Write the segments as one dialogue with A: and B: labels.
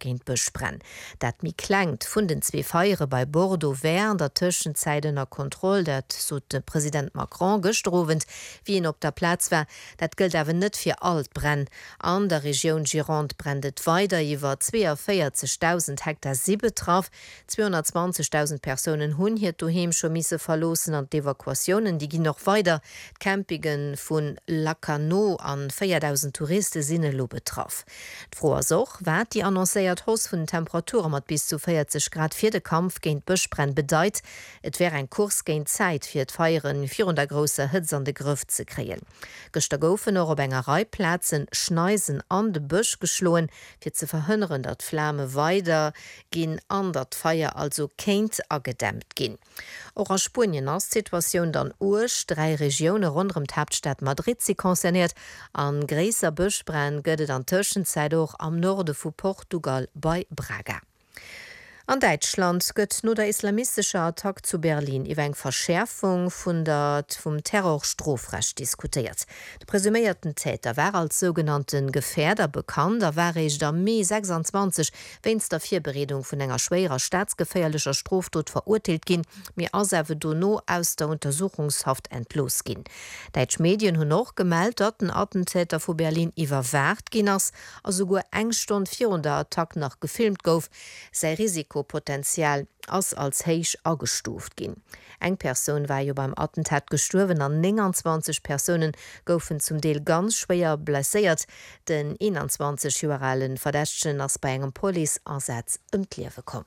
A: géint Bëschbrenn. Dat mi klengt vun den 2 Feiere bei Bordeaux wären der Tëschenzeidener Kontroll, dat so de Präsident Macron gestrowend, wie en op der Platz war, dat gëlt awer net fir alt brenn. An der Region Gironde brennet weiter iwwer 42.000 Hektar sie betraf, 220.000 Personen hunn hier doheem schon misse verlosen an d'Evakuationen, die gin noch weiter. Campingen vun Lacanau an 4.000 Touristen sinne lo betraff. D'Froer soch wat die annoncéiert Hos vun Temperaturen mat bis zu 40 Grad fir de Kampf géint Bëschbrenn bedeit. Et wär ein Kurs géint Zeit fir d'Feieren vir der grosse Hëtz an de Grëft ze kreien. Gëster goufen or op Engereiplazen Schneisen an de Bësch geschloen, fir ze verhënneren, dat Flamme weiter ginn an dat Feier also kéint agedämmt ginn. Or a Spien ass Situationun dann urch 3 Regionen rund um d'Hauptstadt Madrid sie konzerniert. An gréser Bëschbrenn gëtt an Tëschenzeit och am Norde vu Portugal bei Braga. An Deutschland gëtt no der islamistische Attack zu Berlin iw eng Verschärfung vum Terrorstrofrecht diskutiert. De presumierten Täter war als sogenannten Gefährder bekannt, da war ich der Mai 26 wenn's der Vierberedung vun enger schwerer staatsgefährlicher Straftat verurteilt gin, mir aserwe do no aus der Untersuchungshaft entlos gin. Deutsch Medien hun noch gemeldet, dat den Attentäter vu Berlin iwwerwart gin ass, also go eng Stunde 400 Attack nach gefilmt gouf, sei Risikopotenzial als heich agestuft gin. Eng Person war jo beim Attentat gestorben, an 29 Personen goufen zum Deel ganz schwer blessiert. Den 21-jährigen Verdächtchen ass bei engem Polieinsatz Liewe kom.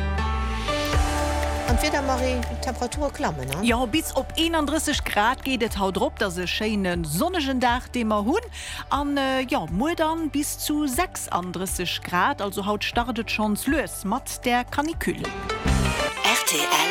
A: Wieder Marie Temperatur klammen ne?
B: Ja, bis op 31 Grad geht et haut op, dat se scheinen sonnegen Dach demmer hunn an ja mo dann bis zu 36 Grad, also haut startet schons los mat der Kanikülle.
C: RTL